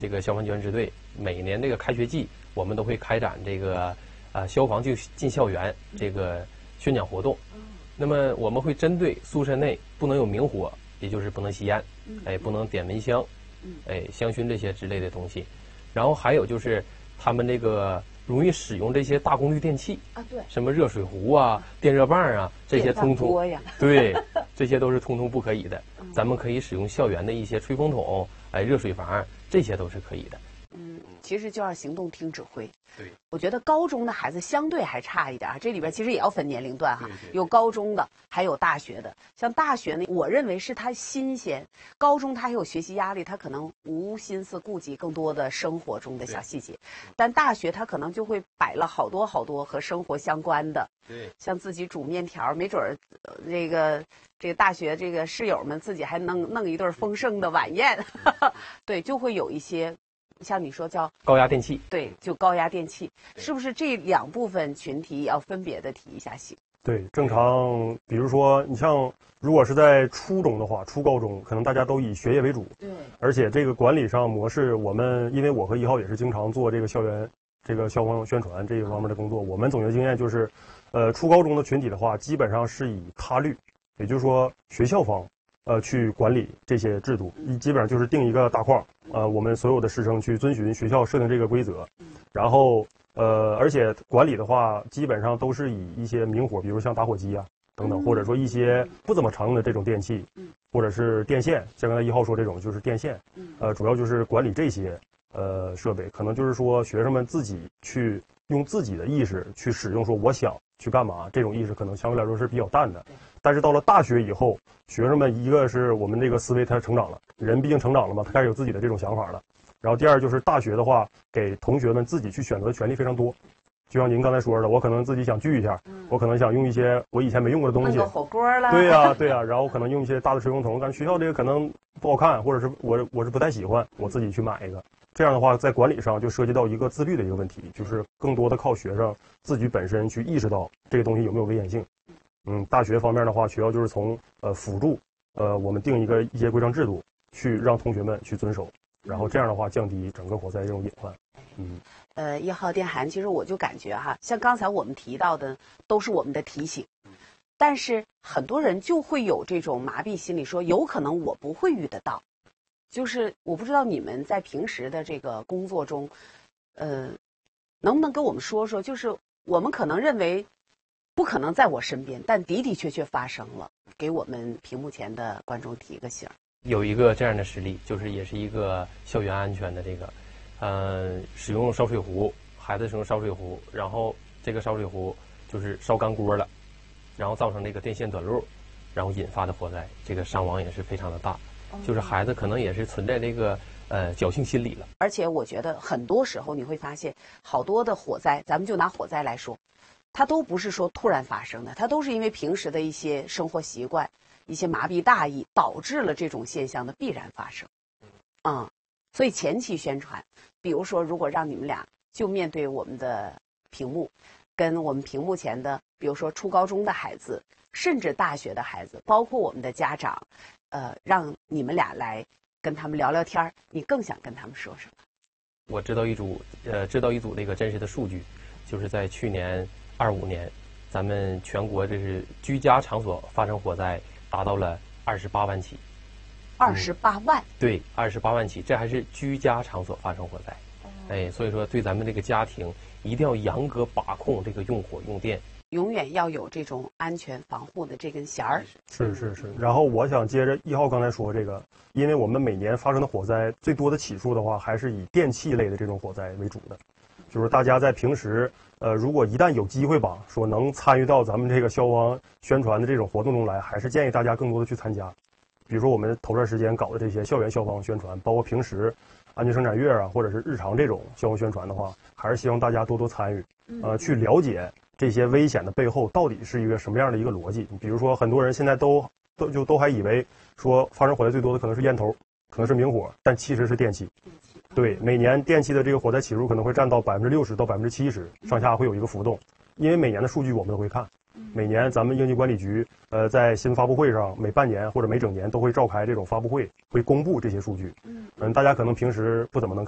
这个消防救援支队每年这个开学季，我们都会开展这个消防进校园这个宣讲活动。那么我们会针对宿舍内不能有明火，也就是不能吸烟，不能点蚊香，香薰这些之类的东西。然后还有就是他们这个容易使用这些大功率电器啊，对， 什么热水壶啊、电热棒啊，这些通通对，这些都是通通不可以的。咱们可以使用校园的一些吹风筒、热水房，这些都是可以的。 其实就要行动听指挥。 对， 我觉得高中的孩子相对还差一点，这里边其实也要分年龄段哈， 对有高中的，还有大学的。像大学呢，我认为是他新鲜；高中他还有学习压力，他可能无心思顾及更多的生活中的小细节。但大学他可能就会摆了好多好多和生活相关的， 对， 像自己煮面条，没准儿这个大学这个室友们自己还弄一顿丰盛的晚宴，对，就会有一些。像你说叫高压电器， 对，就高压电器，是不是这两部分群体也要分别的提一下醒？ 对，正常，比如说你像如果是在初中的话，初高中可能大家都以学业为主， 对， 而且这个管理上模式，我们因为我和1号也是经常做这个校园这个消防宣传这一方面的工作，我们总结经验就是，初高中的群体的话，基本上是以他律，也就是说学校方。去管理这些制度，基本上就是定一个大框，我们所有的师生去遵循学校设定这个规则，然后而且管理的话，基本上都是以一些明火，比如像打火机啊等等，或者说一些不怎么常用的这种电器，或者是电线，像刚才1号说这种就是电线，主要就是管理这些设备，可能就是说学生们自己去用自己的意识去使用，说我想去干嘛，这种意识可能相对来说是比较淡的。但是到了大学以后，学生们一个是我们这个思维他成长了，人毕竟成长了嘛，他开始有自己的这种想法了。然后第二就是大学的话，给同学们自己去选择的权利非常多。就像您刚才说的，我可能自己想聚一下，我可能想用一些我以前没用过的东西， 弄个火锅了。 对呀，对呀，然后可能用一些大的吹风筒，感觉学校这个可能不好看，或者是我是不太喜欢，我自己去买一个。这样的话，在管理上就涉及到一个自律的一个问题，就是更多的靠学生自己本身去意识到这个东西有没有危险性。大学方面的话，学校就是从辅助我们定一些规章制度，去让同学们去遵守，然后这样的话降低整个火灾这种隐患。 1号电涵，其实我就感觉哈，像刚才我们提到的都是我们的提醒，但是很多人就会有这种麻痹心理，说有可能我不会遇得到。就是我不知道你们在平时的这个工作中，能不能跟我们说说，就是我们可能认为不可能在我身边，但的的确确发生了，给我们屏幕前的观众提个醒。 有一个这样的实例，就是也是一个校园安全的这个，使用烧水壶，孩子使用烧水壶，然后这个烧水壶就是烧干锅了，然后造成这个电线短路，然后引发的火灾，这个伤亡也是非常的大。就是孩子可能也是存在这个侥幸心理了。 而且我觉得很多时候你会发现，好多的火灾，咱们就拿火灾来说，它都不是说突然发生的，它都是因为平时的一些生活习惯、一些麻痹大意，导致了这种现象的必然发生。所以前期宣传，比如说如果让你们俩就面对我们的屏幕，跟我们屏幕前的，比如说初高中的孩子，甚至大学的孩子，包括我们的家长，让你们俩来跟他们聊聊天，你更想跟他们说什么？ 我知道一组这个真实的数据，就是在去年25年，咱们全国这是居家场所发生火灾达到了28万起。 28万？ 对，28万起，这还是居家场所发生火灾。所以说对咱们这个家庭一定要严格把控这个用火用电， 永远要有这种安全防护的这根弦儿。 是。然后我想接着1号刚才说这个，因为我们每年发生的火灾最多的起数的话，还是以电器类的这种火灾为主的。就是大家在平时，如果一旦有机会吧，说能参与到咱们这个消防宣传的这种活动中来，还是建议大家更多的去参加。比如说我们头段时间搞的这些校园消防宣传，包括平时安全生产月啊，或者是日常这种消防宣传的话，还是希望大家多多参与，去了解这些危险的背后到底是一个什么样的一个逻辑。比如说很多人现在都还以为说发生火灾最多的可能是烟头，可能是明火，但其实是电器。对，每年电器的这个火灾起数可能会占到60%到70%上下，会有一个浮动。因为每年的数据我们都会看，每年咱们应急管理局在新闻发布会上，每半年或者每整年都会召开这种发布会，会公布这些数据。大家可能平时不怎么能看。